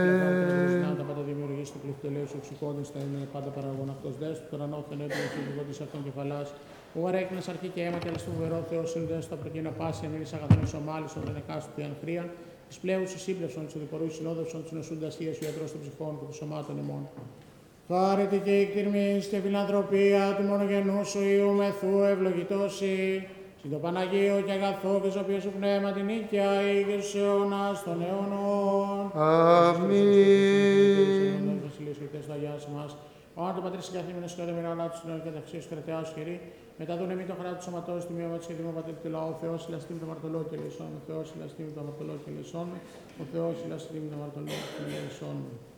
Τα πάντα δημιουργήσει του πληθυτελείου οξυκόντων στα είναι πάντα παραγωγών αυτός δέστου, τον ανώθεν έντονο φυσικό της αυτών κεφαλάς, ο αρέκνας αρχή και αίμα και αλαστού βερό Θεός συνδέος στα προκείνα πάση, αμήνης αγαθανής ομάλισον, δεν εκάστου του Ιανχρίαν, της πλέουσης σύμπλευσον, της οδηπορούς συνόδευσον, της νοσούντας Θείας ο ιατρός των ψυχών και των σωμάτων ημών. Χάρητη και η κτηρμής και φιλανθρωπία του μονογενού σου Υιού μεθού ευλογητώσει, συν το Παναγίο και αγαθό και σωπείο σου πνεύμα την νίκαια ή και στους αιώνας των αιώνων. Αμήν. Βασιλείας και χτες το Αγιάς μας. Ο Άντων Πατρίς συγκαθήμενος και όδεμινα αλλά του συνόλου και ταξίους κρατεάους χειρή. Μετά τον εμεί το χαρά του σωματός, τη μείωμα της και τιμό πατήρ του λαού. Ο Θεός ηλαστήμη το μαρτωλό και λεσόν. Ο Θεός ηλαστήμη το μαρτωλό και λεσόν. Ο Θεός ηλαστήμη το μαρτωλό και λεσόν.